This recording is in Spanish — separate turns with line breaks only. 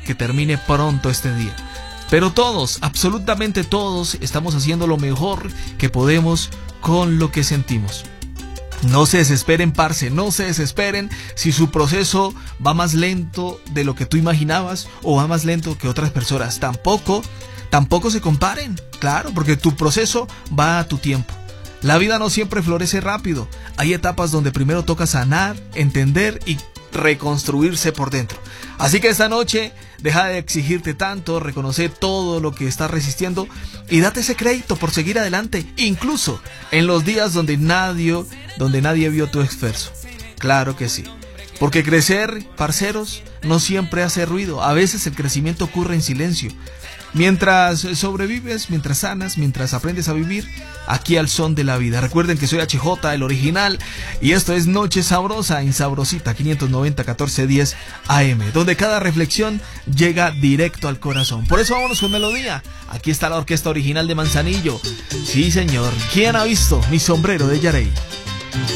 que termine pronto este día. Pero todos, absolutamente todos, estamos haciendo lo mejor que podemos con lo que sentimos. No se desesperen, parce, no se desesperen si su proceso va más lento de lo que tú imaginabas o va más lento que otras personas. Tampoco se comparen, claro, porque tu proceso va a tu tiempo. La vida no siempre florece rápido. Hay etapas donde primero toca sanar, entender y reconstruirse por dentro. Así que esta noche deja de exigirte tanto, reconoce todo lo que estás resistiendo y date ese crédito por seguir adelante, incluso en los días donde nadie vio tu esfuerzo. Claro que sí, porque crecer, parceros, no siempre hace ruido. A veces el crecimiento ocurre en silencio. Mientras sobrevives, mientras sanas, mientras aprendes a vivir aquí al son de la vida. Recuerden que soy HJ, el original, y esto es Noche Sabrosa en Sabrosita 590-1410 AM, donde cada reflexión llega directo al corazón. Por eso vámonos con melodía. Aquí está la orquesta original de Manzanillo. Sí, señor. ¿Quién ha visto mi sombrero de Yarey?